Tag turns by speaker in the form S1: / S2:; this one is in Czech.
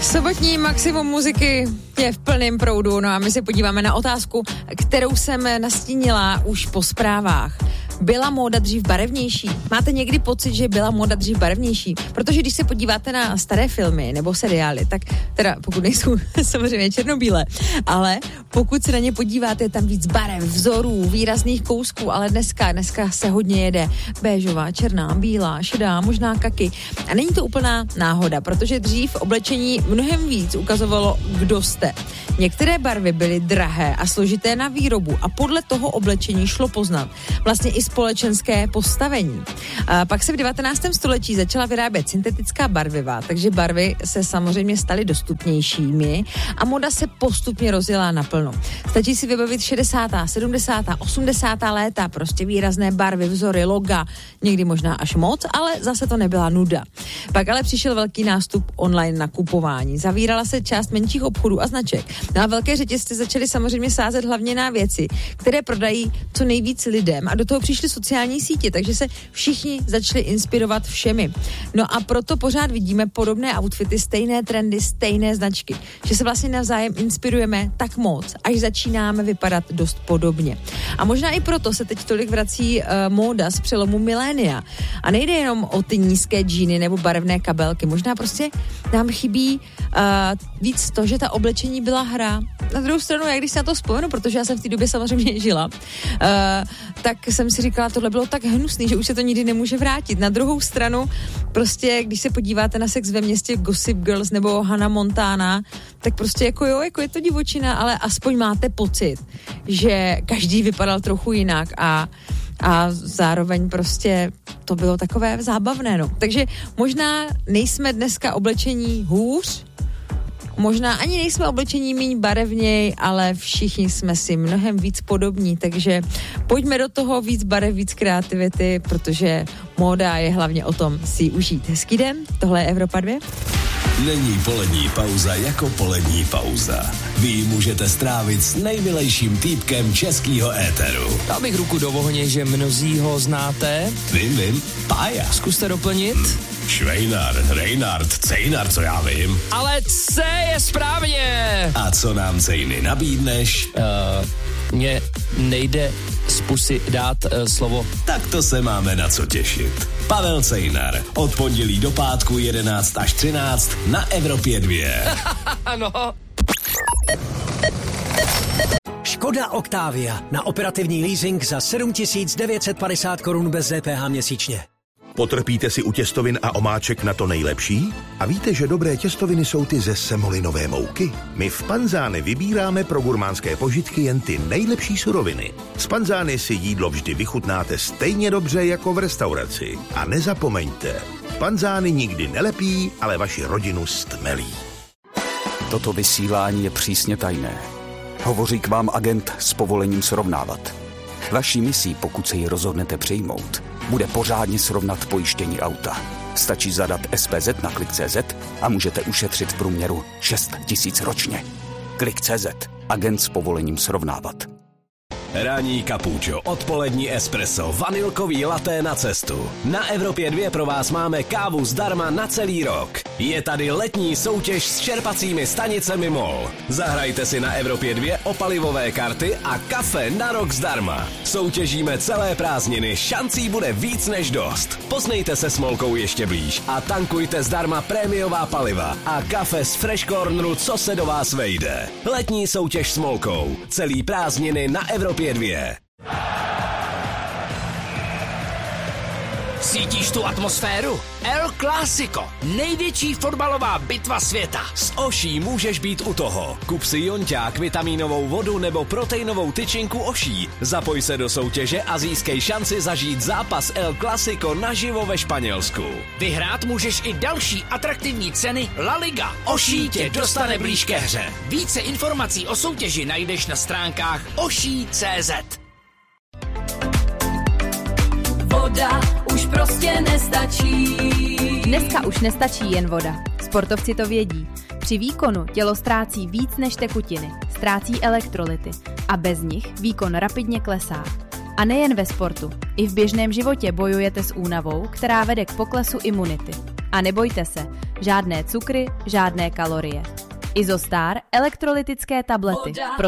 S1: Sobotní maximum muziky je v plném proudu, no a my se podíváme na otázku, kterou jsem nastínila už po zprávách. Byla móda dřív barevnější? Máte někdy pocit, že byla móda dřív barevnější? Protože když se podíváte na staré filmy nebo seriály, tak teda pokud nejsou samozřejmě černobílé, ale pokud se na ně podíváte, je tam víc barev, vzorů, výrazných kousků, ale dneska se hodně jede béžová, černá, bílá, šedá, možná kaky. A není to úplná náhoda, protože dřív oblečení mnohem víc ukazovalo, kdo jste. Některé barvy byly drahé a složité na výrobu a podle toho oblečení šlo poznat vlastně i společenské postavení. A pak se v 19. století začala vyrábět syntetická barviva, takže barvy se samozřejmě staly dostupnějšími a moda se postupně rozjela naplno. Stačí si vybavit 60., 70., 80. léta, prostě výrazné barvy, vzory, loga, někdy možná až moc, ale zase to nebyla nuda. Pak ale přišel velký nástup online nakupování. Zavírala se část menších obchodů a značek. No a velké řetězce začaly samozřejmě sázet hlavně na věci, které prodají co nejvíc lidem a do toho přišly sociální sítě, takže se všichni začali inspirovat všemi. No a proto pořád vidíme podobné outfity, stejné trendy, stejné značky, že se vlastně navzájem inspirujeme tak moc, až začínáme vypadat dost podobně. A možná i proto se teď tolik vrací móda z přelomu milénia. A nejde jenom o ty nízké džíny nebo barevné kabelky, možná prostě nám chybí víc to, že ta oblečení byla hra. Na druhou stranu, jak když se na to vzpomenu, protože já jsem v té době samozřejmě žila, tak jsem si říkala, tohle bylo tak hnusný, že už se to nikdy nemůže vrátit. Na druhou stranu, prostě, když se podíváte na Sex ve městě, Gossip Girls nebo Hannah Montana, tak prostě jako je to divočina, ale aspoň máte pocit, že každý vypadal trochu jinak a zároveň prostě to bylo takové zábavné, no. Takže možná nejsme dneska oblečení hůř, možná ani nejsme oblečení míň barevněji, ale všichni jsme si mnohem víc podobní, takže pojďme do toho, víc barev, víc kreativity, protože móda je hlavně o tom si užít. Hezký den, tohle je Evropa 2.
S2: Není polední pauza jako polední pauza. Vy ji můžete strávit s nejmilejším týpkem českýho éteru.
S3: Dal bych ruku do ohně, že mnozí ho znáte.
S2: Vím, Pája.
S3: Zkuste doplnit.
S2: Švejnar, Reinhard, Cejnar, co já vím.
S3: Ale C je správně.
S2: A co nám Cejny nabídneš?
S3: Mně nejde z pusy dát slovo.
S2: Tak to se máme na co těšit. Pavel Cejnar, od pondělí do pátku 11 až 13 na Evropě 2.
S3: Ano.
S4: Škoda Octavia na operativní leasing za 7 950 korun bez DPH měsíčně.
S5: Potrpíte si u těstovin a omáček na to nejlepší? A víte, že dobré těstoviny jsou ty ze semolinové mouky? My v Panzány vybíráme pro gurmánské požitky jen ty nejlepší suroviny. Z Panzány si jídlo vždy vychutnáte stejně dobře jako v restauraci. A nezapomeňte, Panzány nikdy nelepí, ale vaši rodinu stmelí.
S6: Toto vysílání je přísně tajné. Hovoří k vám agent s povolením srovnávat. Vaší misí, pokud se ji rozhodnete přijmout, bude pořádně srovnat pojištění auta. Stačí zadat SPZ na Klik.cz a můžete ušetřit v průměru 6 000 ročně. Klik.cz. Agent s povolením srovnávat.
S2: Ranní kapučo, odpolední espresso, vanilkový latte na cestu. Na Evropě 2 pro vás máme kávu zdarma na celý rok. Je tady letní soutěž s čerpacími stanicemi MOL. Zahrajte si na Evropě 2 o palivové karty a kafe na rok zdarma. Soutěžíme celé prázdniny, šancí bude víc než dost. Poznejte se s Molkou ještě blíž a tankujte zdarma prémiová paliva a kafe z Fresh Corneru, co se do vás vejde. Letní soutěž s Molkou. Celý prázdniny na Evropě 2.
S7: Cítíš tu atmosféru? El Clásico, největší fotbalová bitva světa.
S2: S Oší můžeš být u toho. Kup si jonťák, vitamínovou vodu nebo proteinovou tyčinku Oší. Zapoj se do soutěže a získej šanci zažít zápas El Clásico naživo ve Španělsku.
S7: Vyhrát můžeš i další atraktivní ceny La Liga. Oší tě dostane blíž ke hře. Více informací o soutěži najdeš na stránkách oší.cz.
S8: Voda už prostě nestačí.
S9: Dneska už nestačí jen voda. Sportovci to vědí. Při výkonu tělo ztrácí víc než tekutiny, ztrácí elektrolyty a bez nich výkon rapidně klesá. A nejen ve sportu, i v běžném životě bojujete s únavou, která vede k poklesu imunity. A nebojte se, Žádné cukry, žádné kalorie. Izostar elektrolytické tablety.